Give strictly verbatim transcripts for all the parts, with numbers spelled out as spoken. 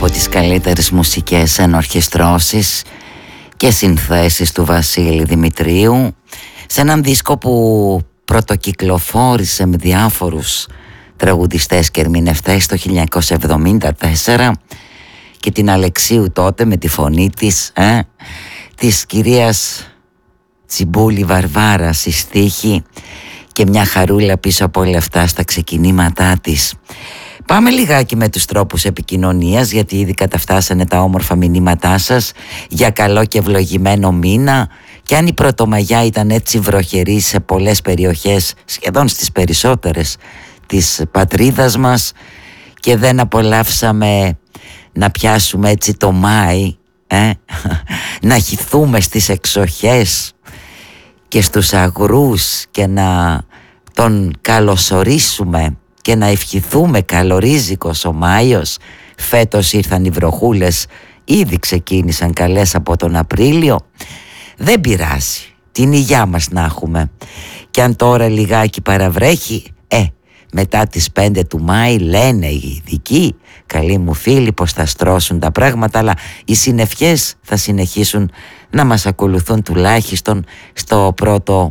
από τις καλύτερες μουσικές ενορχιστρώσεις και συνθέσεις του Βασίλη Δημητρίου, σε έναν δίσκο που πρωτοκυκλοφόρησε με διάφορους τραγουδιστές και ερμηνευτές το χίλια εννιακόσια εβδομήντα τέσσερα και την Αλεξίου τότε με τη φωνή της, ε, της κυρίας Τσιμπούλη Βαρβάρα στη στίχη και μια χαρούλα πίσω από όλα αυτά στα ξεκινήματά της. Πάμε λιγάκι με τους τρόπους επικοινωνίας, γιατί ήδη καταφτάσανε τα όμορφα μηνύματά σας για καλό και ευλογημένο μήνα. Και αν η Πρωτομαγιά ήταν έτσι βροχερή σε πολλές περιοχές, σχεδόν στις περισσότερες της πατρίδας μας, και δεν απολαύσαμε να πιάσουμε έτσι το Μάη, ε? να χυθούμε στις εξοχές και στους αγρούς και να τον καλωσορίσουμε και να ευχηθούμε καλορίζικος ο Μάιος. Φέτος ήρθαν οι βροχούλες, ήδη ξεκίνησαν καλές από τον Απρίλιο. Δεν πειράζει, την υγειά μας να έχουμε. Και αν τώρα λιγάκι παραβρέχει, ε, μετά τις πέντε του Μάη λένε οι ειδικοί, καλοί μου φίλοι, πως θα στρώσουν τα πράγματα, αλλά οι συνευχές θα συνεχίσουν να μας ακολουθούν τουλάχιστον στο πρώτο,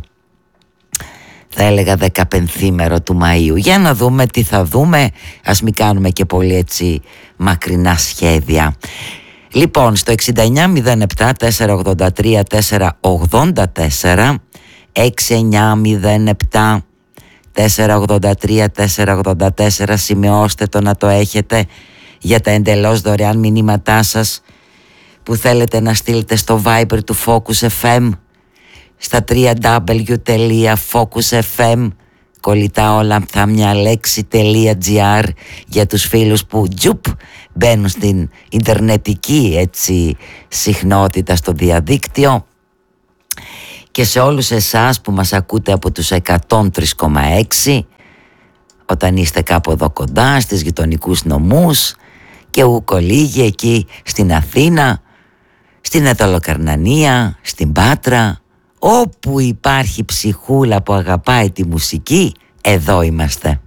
θα έλεγα, δεκαπενθήμερο του Μαΐου. Για να δούμε τι θα δούμε, ας μην κάνουμε και πολύ έτσι μακρινά σχέδια. Λοιπόν, στο εξήντα εννιά μηδέν επτά τετρακόσια ογδόντα τρία τετρακόσια ογδόντα τέσσερα, έξι εννιά μηδέν επτά τετρακόσια ογδόντα τρία τετρακόσια ογδόντα τέσσερα, σημειώστε το να το έχετε για τα εντελώς δωρεάν μηνύματά σας που θέλετε να στείλετε στο Viber του Focus εφ εμ στα double-u double-u double-u τελεία focus εφ εμ κολλητά όλα θα μια λέξη.gr για τους φίλους που τζουπ μπαίνουν στην ιντερνετική έτσι συχνότητα στο διαδίκτυο, και σε όλους εσάς που μας ακούτε από τους εκατόν τρία κόμμα έξι όταν είστε κάπου εδώ κοντά στις γειτονικούς νομούς και ούκο λίγοι εκεί στην Αθήνα, στην Ετωλοκαρνανία, στην Πάτρα, όπου υπάρχει ψυχούλα που αγαπάει τη μουσική, εδώ είμαστε.